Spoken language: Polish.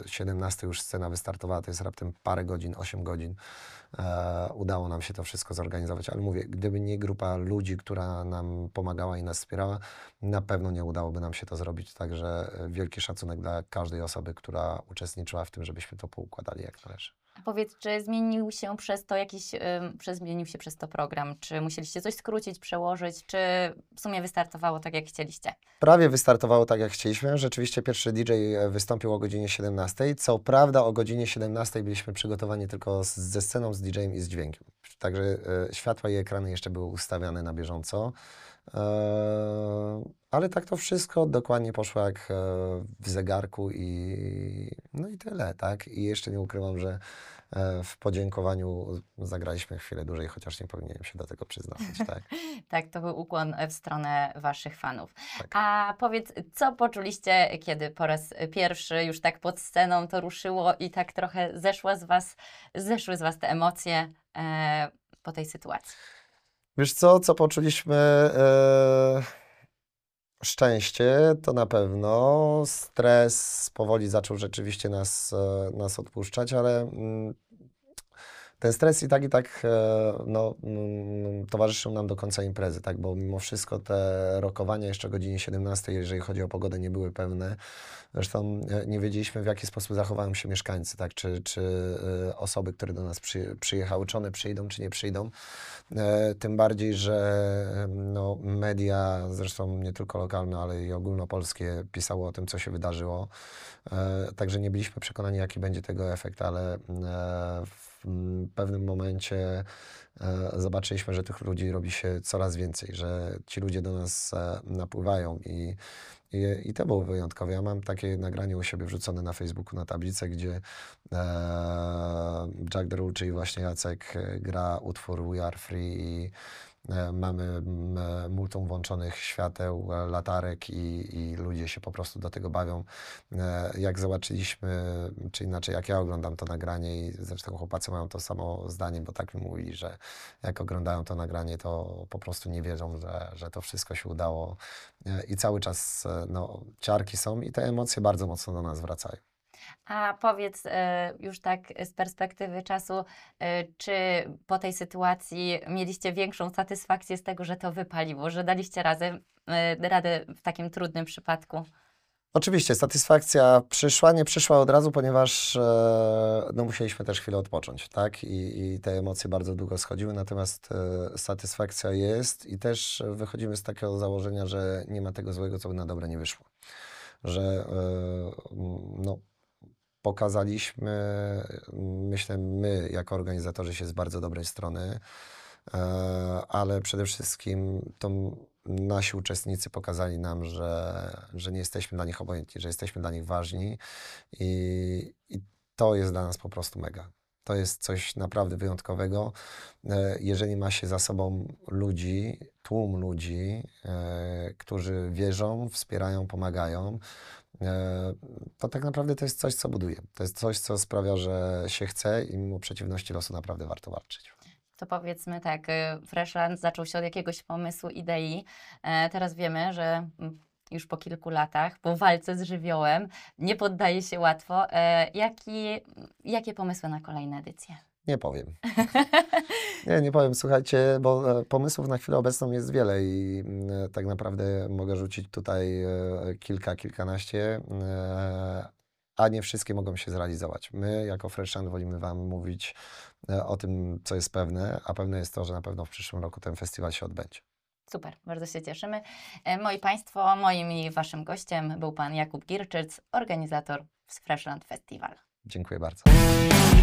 17 już scena wystartowała, to jest raptem parę godzin, 8 godzin. Udało nam się to wszystko zorganizować, ale mówię, gdyby nie grupa ludzi, która nam pomagała i nas wspierała, na pewno nie udałoby nam się to zrobić, także wielki szacunek dla każdej osoby, która uczestniczyła w tym, żebyśmy to poukładali jak należy. A powiedz, czy zmienił się przez to zmienił się przez to program? Czy musieliście coś skrócić, przełożyć, czy w sumie wystartowało tak, jak chcieliście? Prawie wystartowało tak, jak chcieliśmy. Rzeczywiście pierwszy DJ wystąpił o godzinie 17. Co prawda o godzinie 17 byliśmy przygotowani tylko ze sceną, z DJ-em i z dźwiękiem. Także światła i ekrany jeszcze były ustawiane na bieżąco. Ale tak to wszystko dokładnie poszło jak w zegarku no i tyle, tak? I jeszcze nie ukrywam, że w podziękowaniu zagraliśmy chwilę dłużej, chociaż nie powinienem się do tego przyznawać, tak? Tak, to był ukłon w stronę waszych fanów. Tak. A powiedz, co poczuliście, kiedy po raz pierwszy już tak pod sceną to ruszyło i tak trochę zeszły z was te emocje po tej sytuacji? Wiesz co poczuliśmy? Szczęście to na pewno. Stres powoli zaczął rzeczywiście nas odpuszczać, ale ten stres i tak towarzyszył nam do końca imprezy, tak? Bo mimo wszystko te rokowania jeszcze o godzinie 17, jeżeli chodzi o pogodę, nie były pewne. Zresztą nie wiedzieliśmy, w jaki sposób zachowają się mieszkańcy, tak? Czy osoby, które do nas przyjechały, czy one przyjdą, czy nie przyjdą. Tym bardziej, że media, zresztą nie tylko lokalne, ale i ogólnopolskie, pisało o tym, co się wydarzyło. Także nie byliśmy przekonani, jaki będzie tego efekt, ale w pewnym momencie zobaczyliśmy, że tych ludzi robi się coraz więcej, że ci ludzie do nas napływają i to było wyjątkowe. Ja mam takie nagranie u siebie wrzucone na Facebooku, na tablicę, gdzie Jack Derulo, czyli właśnie Jacek, gra utwór We Are Free i mamy multum włączonych świateł, latarek i ludzie się po prostu do tego bawią. Jak zobaczyliśmy, czy inaczej jak ja oglądam to nagranie i zresztą chłopacy mają to samo zdanie, bo tak mi mówili, że jak oglądają to nagranie, to po prostu nie wierzą, że to wszystko się udało i cały czas ciarki są i te emocje bardzo mocno do nas wracają. A powiedz już tak z perspektywy czasu, czy po tej sytuacji mieliście większą satysfakcję z tego, że to wypaliło, że daliście radę w takim trudnym przypadku? Oczywiście, satysfakcja nie przyszła od razu, ponieważ musieliśmy też chwilę odpocząć, tak? I te emocje bardzo długo schodziły, natomiast satysfakcja jest i też wychodzimy z takiego założenia, że nie ma tego złego, co by na dobre nie wyszło. Że pokazaliśmy, myślę, my jako organizatorzy się z bardzo dobrej strony, ale przede wszystkim nasi uczestnicy pokazali nam, że nie jesteśmy dla nich obojętni, że jesteśmy dla nich ważni i to jest dla nas po prostu mega. To jest coś naprawdę wyjątkowego. Jeżeli ma się za sobą tłum ludzi, którzy wierzą, wspierają, pomagają, to tak naprawdę to jest coś, co buduje. To jest coś, co sprawia, że się chce i mimo przeciwności losu naprawdę warto walczyć. To powiedzmy tak, Freshland zaczął się od jakiegoś pomysłu, idei. Teraz wiemy, że już po kilku latach, po walce z żywiołem, nie poddaje się łatwo. Jakie pomysły na kolejne edycje? Nie powiem. Nie powiem, słuchajcie, bo pomysłów na chwilę obecną jest wiele i tak naprawdę mogę rzucić tutaj kilkanaście, a nie wszystkie mogą się zrealizować. My jako Freshland wolimy Wam mówić o tym, co jest pewne, a pewne jest to, że na pewno w przyszłym roku ten festiwal się odbędzie. Super, bardzo się cieszymy. Moi Państwo, moim i Waszym gościem był Pan Jakub Gierczyc, organizator Freshland Festival. Dziękuję bardzo.